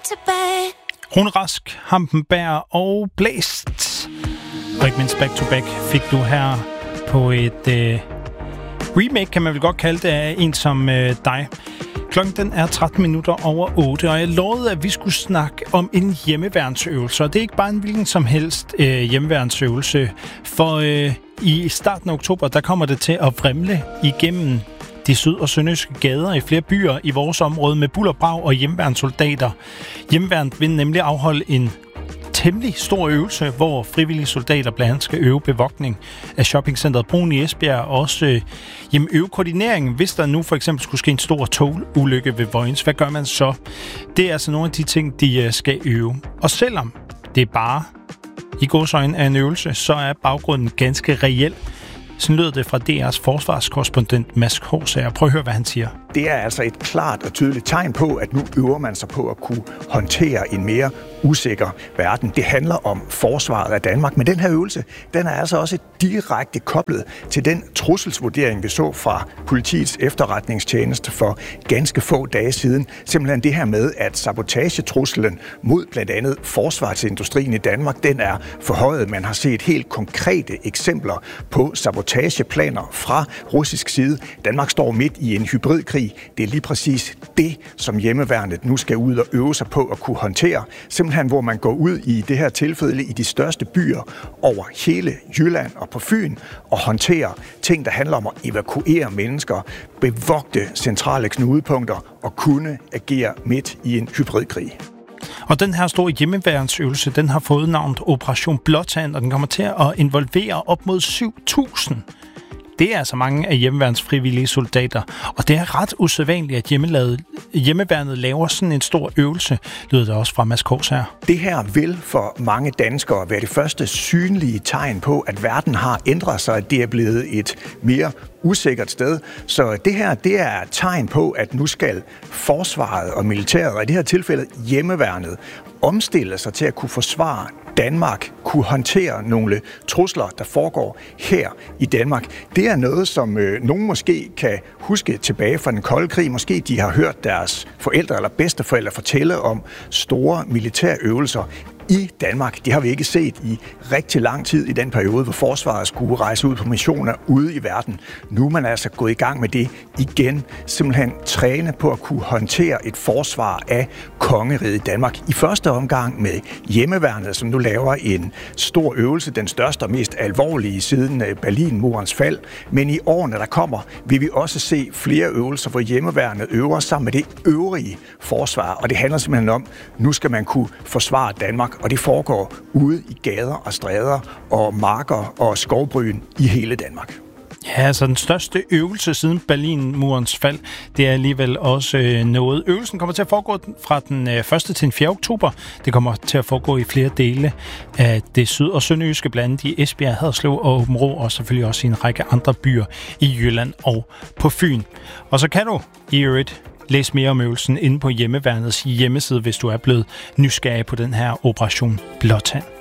tilbage. Rune Rask, Hampenberg og Blæst. Og ikke mindst Back to Back fik du her på et remake, kan man vel godt kalde det, af En som dig. Klokken den er 13 minutter over 8, og jeg lovede, at vi skulle snakke om en hjemmeværnsøvelse. Og det er ikke bare en hvilken som helst hjemmeværnsøvelse, for i starten af oktober, der kommer det til at vrimle igennem de syd- og sønderjyske gader i flere byer i vores område med bulder, brag og hjemmeværnssoldater. Hjemmeværnet vil nemlig afholde en temmelig stor øvelse, hvor frivillige soldater blandt andet skal øve bevogtning af shoppingcenteret Brun i Esbjerg, og også øve koordinering, hvis der nu for eksempel skulle ske en stor togulykke ved Vojens. Hvad gør man så? Det er altså nogle af de ting, de skal øve. Og selvom det er bare i gåseøjne af en øvelse, så er baggrunden ganske reel. Sådan lød det fra DR's forsvarskorrespondent Mads Korsager. Prøv at høre, hvad han siger. Det er altså et klart og tydeligt tegn på, at nu øver man sig på at kunne håndtere en mere usikker verden. Det handler om forsvaret af Danmark, men den her øvelse, den er altså også direkte koblet til den trusselsvurdering, vi så fra politiets efterretningstjeneste for ganske få dage siden. Simpelthen det her med, at sabotagetruslen mod blandt andet forsvarsindustrien i Danmark, den er forhøjet. Man har set helt konkrete eksempler på sabotageplaner fra russisk side. Danmark står midt i en hybridkrig. Det er lige præcis det, som hjemmeværnet nu skal ud og øve sig på at kunne håndtere. Simpelthen, hvor man går ud i det her tilfælde i de største byer over hele Jylland og på Fyn og håndterer ting, der handler om at evakuere mennesker, bevogte centrale knudepunkter og kunne agere midt i en hybridkrig. Og den her store hjemmeværnsøvelse, den har fået navnet Operation Blåtand, og den kommer til at involvere op mod 7.000. Det er altså mange af hjemmeværns frivillige soldater, og det er ret usædvanligt, at hjemmeværnet laver sådan en stor øvelse, lyder det også fra Mads Korsager. Det her vil for mange danskere være det første synlige tegn på, at verden har ændret sig, at det er blevet et mere usikkert sted. Så det her, det er et tegn på, at nu skal forsvaret og militæret, og i det her tilfælde hjemmeværnet, omstille sig til at kunne forsvare Danmark, kunne håndtere nogle trusler, der foregår her i Danmark. Det er noget, som nogen måske kan huske tilbage fra den kolde krig. Måske de har hørt deres forældre eller bedsteforældre fortælle om store militærøvelser i Danmark. Det har vi ikke set i rigtig lang tid i den periode, hvor forsvaret skulle rejse ud på missioner ude i verden. Nu er man altså gået i gang med det igen. Simpelthen træne på at kunne håndtere et forsvar af kongeriget Danmark. I første omgang med hjemmeværnet, som nu laver en stor øvelse, den største og mest alvorlige siden Berlinmurens fald. Men i årene, der kommer, vil vi også se flere øvelser, hvor hjemmeværnet øver sammen med det øvrige forsvar. Og det handler simpelthen om, nu skal man kunne forsvare Danmark, og det foregår ude i gader og stræder og marker og skovbryn i hele Danmark. Ja, altså den største øvelse siden Berlinmurens fald, det er alligevel også noget. Øvelsen kommer til at foregå fra den 1. til den 4. oktober. Det kommer til at foregå i flere dele af det syd- og sønderjyske, blandt andet i Esbjerg, Haderslev og Aabenraa, og selvfølgelig også i en række andre byer i Jylland og på Fyn. Og så kan du i øvrigt læse mere om øvelsen inde på hjemmeværnets hjemmeside, hvis du er blevet nysgerrig på den her Operation Blåtand.